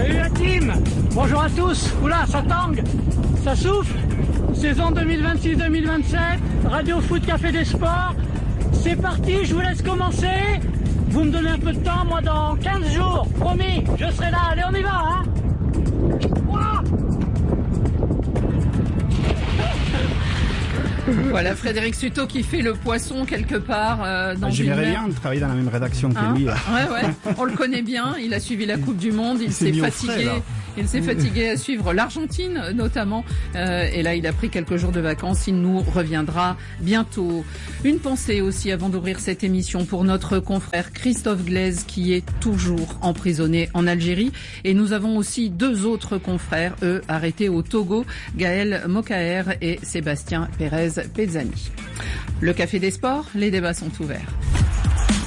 Salut la team. Bonjour à tous. Oula, ça tangue, ça souffle. Saison 2026-2027, Radio Foot Café des Sports. C'est parti, je vous laisse commencer. Vous me donnez un peu de temps, moi dans 15 jours, promis, je serai là. Allez, on y va, hein. Ouah. Voilà Frédéric Suto qui fait le poisson quelque part dans J'aimerais bien travailler dans la même rédaction que lui. Ouais, on le connaît bien, il a suivi la Coupe du Monde, il s'est fatigué. Il s'est fatigué à suivre l'Argentine notamment et là il a pris quelques jours de vacances, il nous reviendra bientôt. Une pensée aussi avant d'ouvrir cette émission pour notre confrère Christophe Glaise qui est toujours emprisonné en Algérie et nous avons aussi deux autres confrères, eux arrêtés au Togo, Gaël Mokaer et Sébastien Pérez Pezzani. Le Café des Sports, les débats sont ouverts.